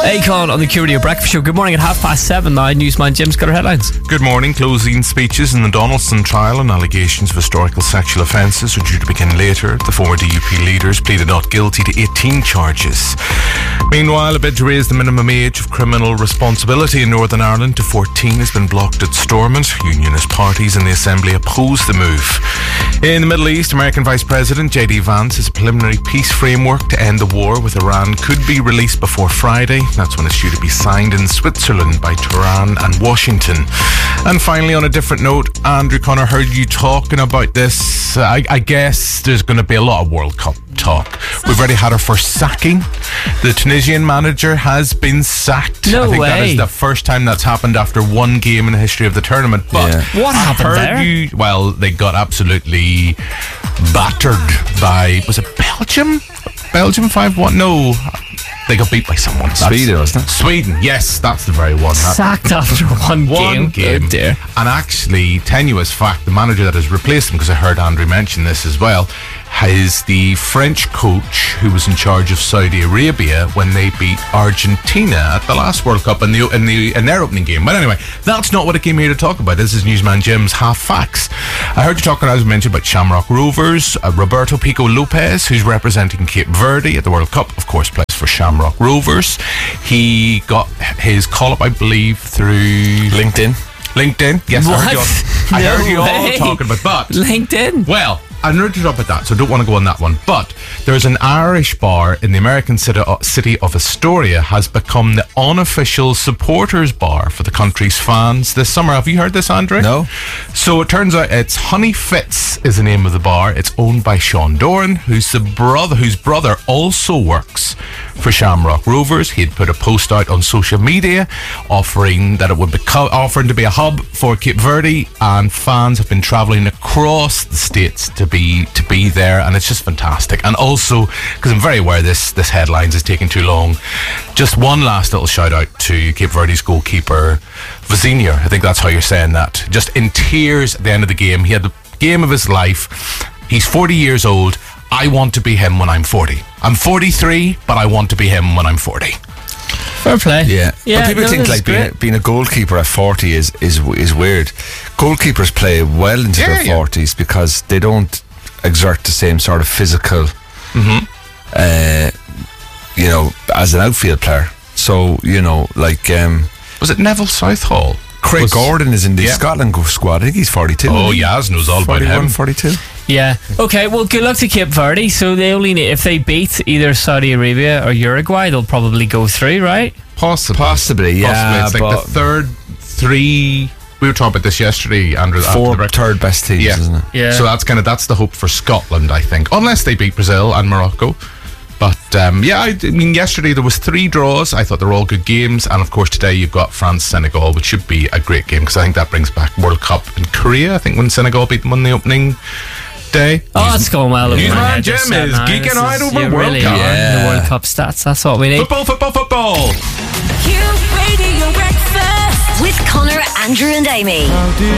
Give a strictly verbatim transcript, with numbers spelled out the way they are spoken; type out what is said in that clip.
Akon on the Q Radio Breakfast Show. Good morning at half past seven now. Newsman Jim's got our headlines. Good morning. Closing speeches in the Donaldson trial and allegations of historical sexual offences are due to begin later. The former D U P leaders pleaded not guilty to eighteen charges. Meanwhile, a bid to raise the minimum age of criminal responsibility in Northern Ireland to fourteen has been blocked at Stormont. Unionist parties in the Assembly oppose the move. In the Middle East, American Vice President J D Vance says a preliminary peace framework to end the war with Iran could be released before Friday. That's when it's due to be signed in Switzerland by Tehran and Washington. And finally, on a different note, Andrew Connor, heard you talking about this. I, I guess there's going to be a lot of World Cup talk. We've already had our first sacking. The Tunisian manager has been sacked. No I think way. that is the first time that's happened after one game in the history of the tournament. But Yeah. What I happened heard there? You, well, they got absolutely battered by, was it Belgium? Belgium five one? No. They got beat by someone. That's- Sweden, wasn't it? Sweden, yes, that's the very one. That- Sacked after one, one game. Oh dear. And actually, tenuous fact, the manager that has replaced him, because I heard Andrew mention this as well, is the French coach who was in charge of Saudi Arabia when they beat Argentina at the last World Cup in, the, in, the, in their opening game. But anyway, that's not what I came here to talk about. This is Newsman Jim's Half Facts. I heard you talking, as I mentioned, about Shamrock Rovers. Uh, Roberto Pico Lopez, who's representing Cape Verde at the World Cup, of course, plays for Shamrock Rovers. He got his call-up, I believe, through LinkedIn. LinkedIn. Yes, I heard you all, I No heard you all way. talking about but LinkedIn. well, I nerded up at that, so I don't want to go on that one. But there's an Irish bar in the American city, uh, city of Astoria has become the unofficial supporters bar for the country's fans this summer. Have you heard this, Andre? No. So it turns out it's Honey Fitz is the name of the bar. It's owned by Sean Doran, who's the brother whose brother also works for Shamrock Rovers. He had put a post out on social media offering that it would be co- offering to be a hub for Cape Verde, and fans have been travelling across the states to be to be there, and it's just fantastic. And also, because I'm very aware this this headlines is taking too long, just one last little shout out to Cape Verde's goalkeeper Vazinier. I think that's how you're saying that. Just in tears at the end of the game. He had the game of his life. He's forty years old. I want to be him when I'm forty. I'm forty-three, but I want to be him when I'm forty. Fair play. Yeah, yeah but people no, think this like is being a, great. being a goalkeeper at forty is is is weird. Goalkeepers play well into Yeah, their yeah. forties because they don't exert the same sort of physical, Mm-hmm. uh, you know, as an outfield player. So you know, like um, Was it Neville Southall? Craig Was- Gordon is in the Yeah. Scotland go- squad. I think he's forty-two. Oh, Yaz knows all about forty-one, him. forty-two. Yeah. Okay. Well, good luck to Cape Verde. So they only need, if they beat either Saudi Arabia or Uruguay, they'll probably go through, right? Possibly. Possibly, yeah, Possibly. It's like but- the third three. We were talking about this yesterday, Andrew. after Four the break. third best teams, Yeah. isn't it? Yeah. So that's kind of that's the hope for Scotland, I think, unless they beat Brazil and Morocco. But um, yeah, I, I mean, yesterday there was three draws. I thought they were all good games, and of course today you've got France Senegal, which should be a great game because I think that brings back World Cup in Korea. I think when Senegal beat them on the opening day. Oh, it's going well. over Newsman my head Jim just is now. geeking This out is- over you World really Cup. are. Yeah. The World Cup stats. That's what we need. Football, football, football. Q Radio Breakfast with Connor, Andrew, and Amy.